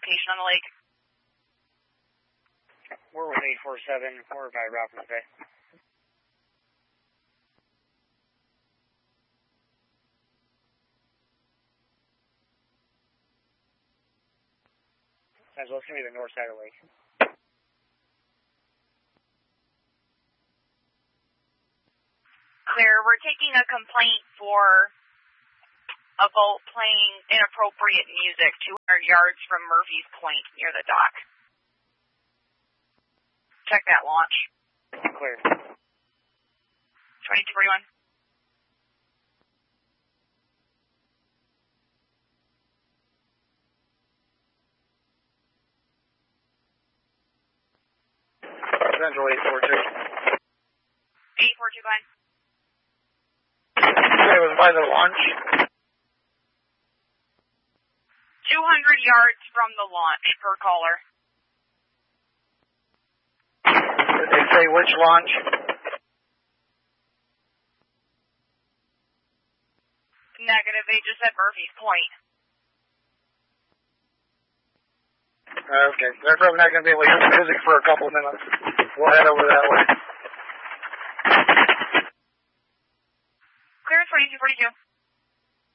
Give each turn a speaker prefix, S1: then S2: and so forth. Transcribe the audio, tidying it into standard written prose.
S1: location on the lake?
S2: We're with 847. We're by Rockland Bay. As well, it's going to be the north side of the lake.
S1: Clear. We're taking a complaint for a boat playing inappropriate music 200 yards from Murphy's Point near the dock. Check that launch.
S2: Clear.
S1: 2241.
S2: Central 842.
S1: 842, go ahead.
S2: It was by the launch.
S1: 200 yards from the launch per caller.
S2: Did they say which launch?
S1: Negative, they just said Murphy's Point.
S2: Okay, they're probably not going to be able to hear the music for a couple of minutes. We'll head over that way.